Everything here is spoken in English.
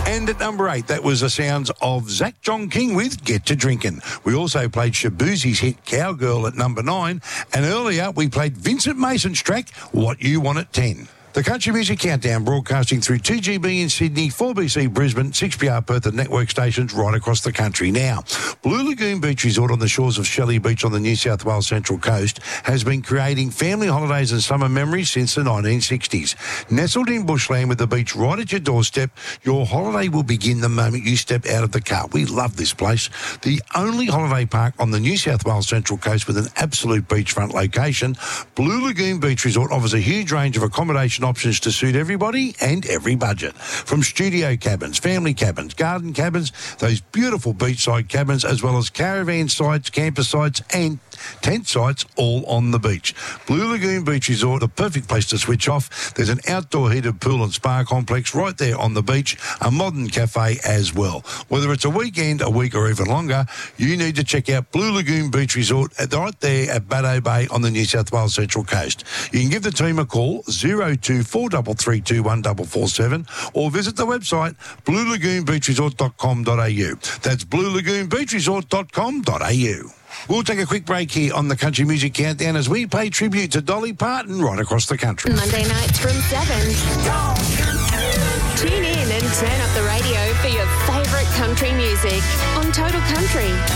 And at number 8, that was the sounds of Zach John King with Get to Drinkin'. We also played Shabuzi's hit Cowgirl at number 9. And earlier, we played Vincent Mason's track, What You Want at 10. The Country Music Countdown broadcasting through 2GB in Sydney, 4BC Brisbane, 6PR Perth and network stations right across the country. Now, Blue Lagoon Beach Resort on the shores of Shelley Beach on the New South Wales Central Coast has been creating family holidays and summer memories since the 1960s. Nestled in bushland with the beach right at your doorstep, your holiday will begin the moment you step out of the car. We love this place. The only holiday park on the New South Wales Central Coast with an absolute beachfront location, Blue Lagoon Beach Resort offers a huge range of accommodation options to suit everybody and every budget. From studio cabins, family cabins, garden cabins, those beautiful beachside cabins, as well as caravan sites, camper sites and tent sites all on the beach. Blue Lagoon Beach Resort, the perfect place to switch off. There's an outdoor heated pool and spa complex right there on the beach, a modern cafe as well. Whether it's a weekend, a week or even longer, you need to check out Blue Lagoon Beach Resort right there at Baddo Bay on the New South Wales Central Coast. You can give the team a call, 0243321447, or visit the website bluelagoonbeachresort.com.au. That's bluelagoonbeachresort.com.au. We'll take a quick break here on the Country Music Countdown as we pay tribute to Dolly Parton right across the country. Monday nights from 7. Tune in and turn up the radio for your favourite country music on Total Country.